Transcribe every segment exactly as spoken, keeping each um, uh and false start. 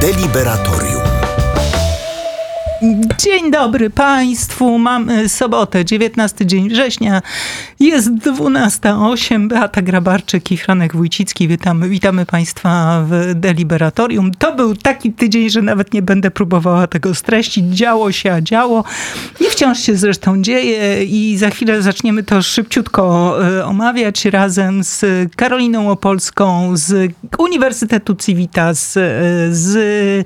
Deliberatorium. Dzień dobry Państwu. Mamy sobotę, dziewiętnasty dzień września. Jest dwunasta osiem. Beata Grabarczyk i Franek Wójcicki. Witamy, witamy Państwa w Deliberatorium. To był taki tydzień, że nawet nie będę próbowała tego streścić. Działo się, a działo. I wciąż się zresztą dzieje. I za chwilę zaczniemy to szybciutko omawiać razem z Karoliną Opolską, z Uniwersytetu Civitas, z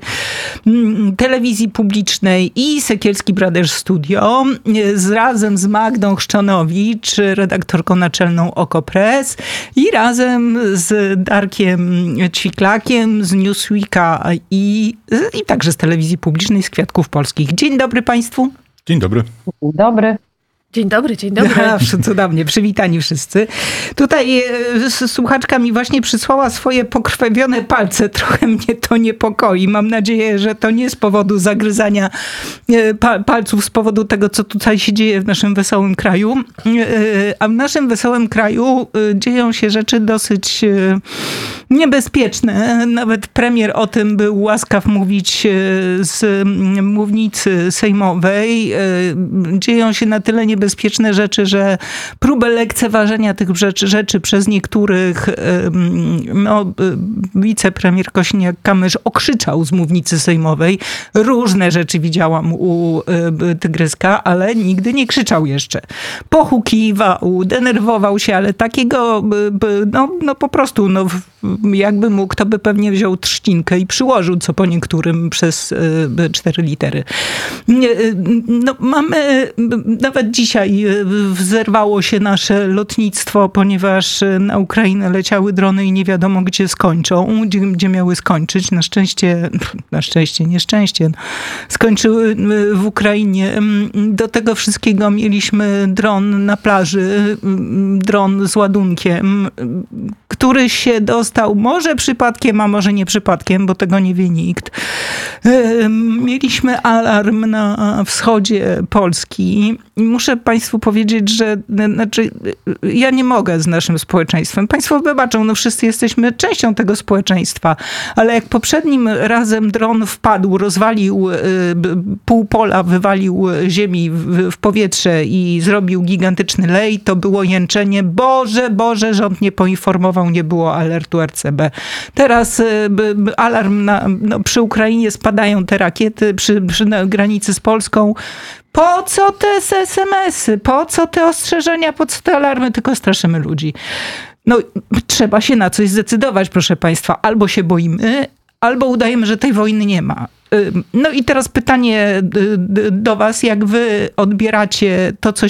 telewizji publicznej i Sekielski Brothers Studio, z, razem z Magdą Chrzczonowicz, redaktorką naczelną Okopres, i razem z Darkiem Ćwiklakiem z Newsweeka i, i także z telewizji publicznej, z Kwiatków Polskich. Dzień dobry Państwu. Dzień dobry. Dzień dobry. Dzień dobry, dzień dobry. Cudownie, przywitani wszyscy. Tutaj słuchaczka mi właśnie przysłała swoje pokrwawione palce. Trochę mnie to niepokoi. Mam nadzieję, że to nie z powodu zagryzania palców, z powodu tego, co tutaj się dzieje w naszym wesołym kraju. A w naszym wesołym kraju dzieją się rzeczy dosyć niebezpieczne. Nawet premier o tym był łaskaw mówić z mównicy sejmowej. Dzieją się na tyle niebezpieczne bezpieczne rzeczy, że próbę lekceważenia tych rzeczy, rzeczy przez niektórych, no, wicepremier Kosiniak-Kamysz okrzyczał z mównicy sejmowej. Różne rzeczy widziałam u Tygryska, ale nigdy nie krzyczał jeszcze. Pohukiwał, denerwował się, ale takiego, no, no po prostu, no, jakby mógł, to by pewnie wziął trzcinkę i przyłożył co po niektórym przez cztery litery. No, mamy nawet dzisiaj zerwało się nasze lotnictwo, ponieważ na Ukrainę leciały drony i nie wiadomo, gdzie skończą, gdzie, gdzie miały skończyć. Na szczęście, na szczęście, nieszczęście, skończyły w Ukrainie. Do tego wszystkiego mieliśmy dron na plaży, dron z ładunkiem, który się dostał może przypadkiem, a może nie przypadkiem, bo tego nie wie nikt. Mieliśmy alarm na wschodzie Polski. Muszę Państwu powiedzieć, że znaczy, ja nie mogę z naszym społeczeństwem. Państwo wybaczą, no wszyscy jesteśmy częścią tego społeczeństwa, ale jak poprzednim razem dron wpadł, rozwalił pół pola, wywalił ziemi w, w powietrze i zrobił gigantyczny lej, to było jęczenie. Boże, Boże, rząd nie poinformował, nie było alertu R C B. Teraz alarm na, no, przy Ukrainie spadają te rakiety, przy, przy granicy z Polską. Po co te es em esy? Po co te ostrzeżenia? Po co te alarmy? Tylko straszymy ludzi. No, trzeba się na coś zdecydować, proszę Państwa. Albo się boimy, albo udajemy, że tej wojny nie ma. No i teraz pytanie do was, jak wy odbieracie to, co